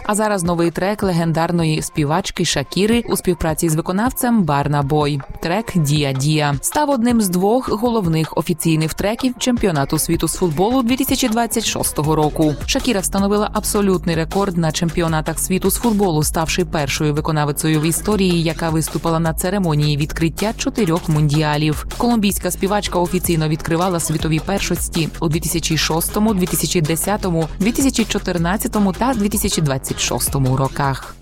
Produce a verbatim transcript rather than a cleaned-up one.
А зараз новий трек легендарної співачки Шакіри у співпраці з виконавцем Барна Бой. Трек «Дія Дія» став одним з двох головних офіційних треків чемпіонату світу з футболу дві тисячі двадцять шостого року. Шакіра встановила абсолютний рекорд на чемпіонатах світу з футболу, ставши першою виконавицею в історії, яка виступила на церемонії відкриття чотирьох мундіалів. Колумбійська співачка офіційно відкривала світові першості у дві тисячі шостому, дві тисячі десятому, дві тисячі чотирнадцятому та дві тисячі двадцять шостому роках.